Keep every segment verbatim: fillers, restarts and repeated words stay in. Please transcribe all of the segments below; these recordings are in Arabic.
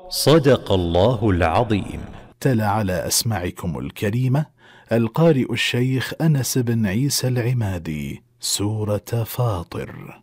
صدق الله العظيم. تلا على أسماعكم الكريمة القارئ الشيخ أنس بن عيسى العمادي سورة فاطر.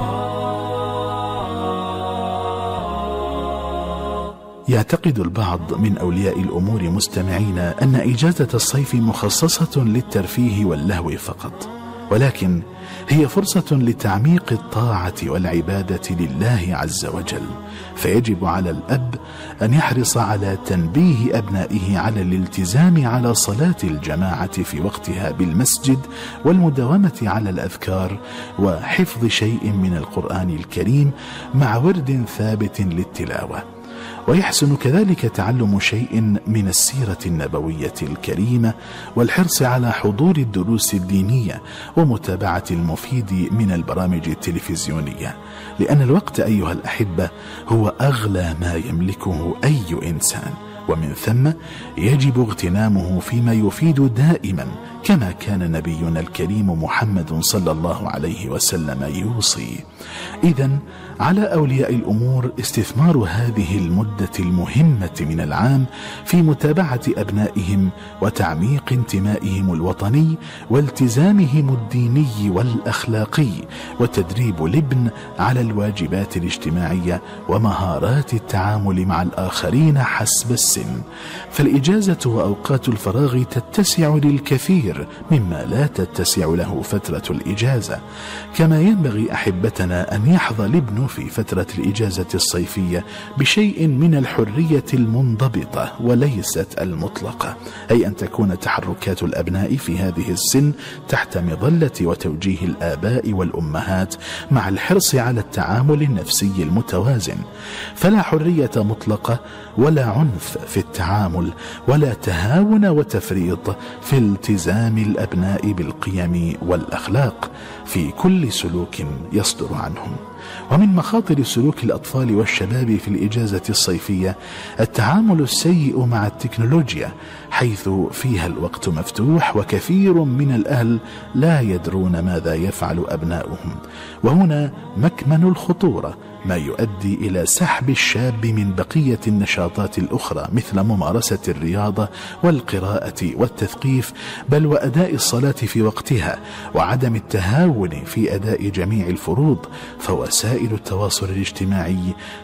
يعتقد البعض من أولياء الأمور مستمعين أن إجازة الصيف مخصصة للترفيه واللهو فقط، ولكن هي فرصة لتعميق الطاعة والعبادة لله عز وجل، فيجب على الأب أن يحرص على تنبيه أبنائه على الالتزام على صلاة الجماعة في وقتها بالمسجد، والمداومة على الأذكار، وحفظ شيء من القرآن الكريم مع ورد ثابت للتلاوة. ويحسن كذلك تعلم شيء من السيرة النبوية الكريمة، والحرص على حضور الدروس الدينية ومتابعة المفيد من البرامج التلفزيونية، لأن الوقت أيها الأحبة هو أغلى ما يملكه أي إنسان، ومن ثم يجب اغتنامه فيما يفيد دائما، كما كان نبينا الكريم محمد صلى الله عليه وسلم يوصي. إذن على أولياء الأمور استثمار هذه المدة المهمة من العام في متابعة أبنائهم وتعميق انتمائهم الوطني والتزامهم الديني والأخلاقي، وتدريب الابن على الواجبات الاجتماعية ومهارات التعامل مع الآخرين حسب السن. فالإجازة وأوقات الفراغ تتسع للكثير مما لا تتسع له فترة الإجازة، كما ينبغي أحبتنا أن يحظى الابن في فترة الإجازة الصيفية بشيء من الحرية المنضبطة وليست المطلقة، أي أن تكون تحركات الأبناء في هذه السن تحت مظلة وتوجيه الآباء والأمهات، مع الحرص على التعامل النفسي المتوازن. فلا حرية مطلقة ولا عنف في التعامل، ولا تهاون وتفريط في التزام الأبناء بالقيم والأخلاق في كل سلوك يصدر عنهم. ومن مخاطر سلوك الأطفال والشباب في الإجازة الصيفية التعامل السيء مع التكنولوجيا، حيث فيها الوقت مفتوح، وكثير من الأهل لا يدرون ماذا يفعل أبناؤهم، وهنا مكمن الخطورة، ما يؤدي إلى سحب الشاب من بقية النشاطات الأخرى مثل ممارسة الرياضة والقراءة والتثقيف، بل وأداء الصلاة في وقتها، وعدم التهاون في أداء جميع الفروض. فوسائل التواصل الاجتماعي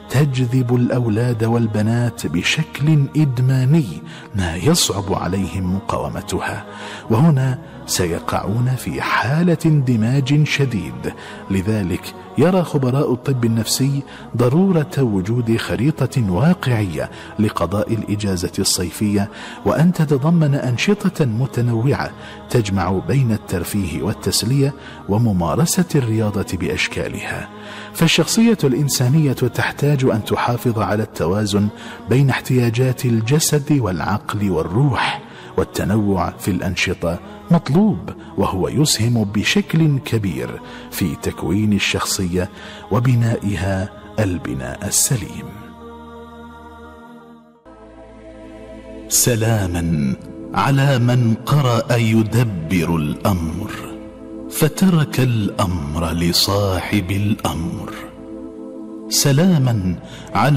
تجذب الأولاد والبنات بشكل إدماني ما يصعب عليهم مقاومتها، وهنا سيقعون في حالة اندماج شديد. لذلك يرى خبراء الطب النفسي ضرورة وجود خريطة واقعية لقضاء الإجازة الصيفية، وأن تتضمن أنشطة متنوعة تجمع بين الترفيه والتسلية وممارسة الرياضة بأشكالها. فالشخصية الإنسانية تحتاج أن تحافظ على التوازن بين احتياجات الجسد والعقل والروح، والتنوع في الأنشطة مطلوب، وهو يسهم بشكل كبير في تكوين الشخصية وبنائها البناء السليم. سلاما على من قرأ يدبر الأمر، فترك الأمر لصاحب الأمر. سلاما على